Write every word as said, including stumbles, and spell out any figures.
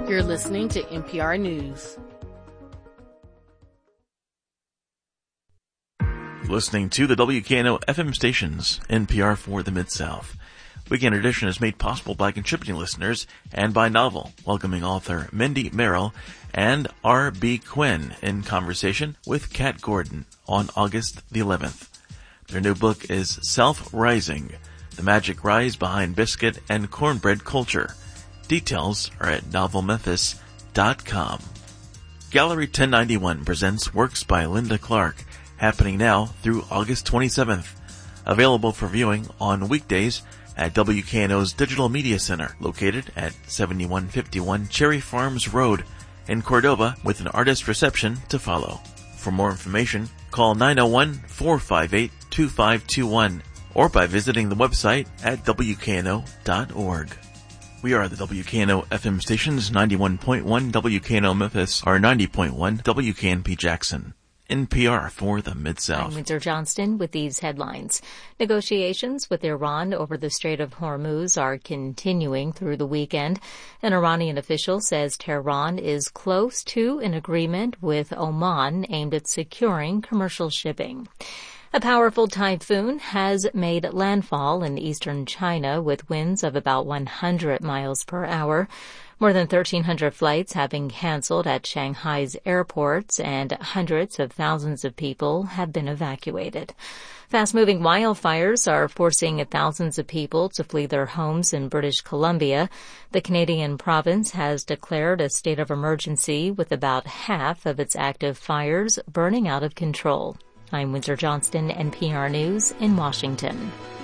You're listening to N P R News. Listening to the W K N O F M stations, N P R for the Mid-South. Weekend Edition is made possible by contributing listeners and by Novel, welcoming author Mindy Merrill and R B Quinn in conversation with Kat Gordon on August the eleventh. Their new book is Self-Rising, The Magic Rise Behind Biscuit and Cornbread Culture. Details are at novel memphis dot com. Gallery ten ninety-one presents Works by Linda Clark, happening now through August twenty-seventh. Available for viewing on weekdays at W K N O's Digital Media Center, located at seventy-one fifty-one Cherry Farms Road in Cordova, with an artist reception to follow. For more information, call nine oh one, four five eight, two five two one or by visiting the website at W K N O dot org. We are the W K N O F M stations, ninety-one point one W K N O Memphis, or ninety point one W K N P Jackson. N P R for the Mid-South. I'm Winter Johnston with these headlines. Negotiations with Iran over the Strait of Hormuz are continuing through the weekend. An Iranian official says Tehran is close to an agreement with Oman aimed at securing commercial shipping. A powerful typhoon has made landfall in eastern China with winds of about one hundred miles per hour. More than thirteen hundred flights have been canceled at Shanghai's airports, and hundreds of thousands of people have been evacuated. Fast-moving wildfires are forcing thousands of people to flee their homes in British Columbia. The Canadian province has declared a state of emergency with about half of its active fires burning out of control. I'm Winter Johnston, N P R News in Washington.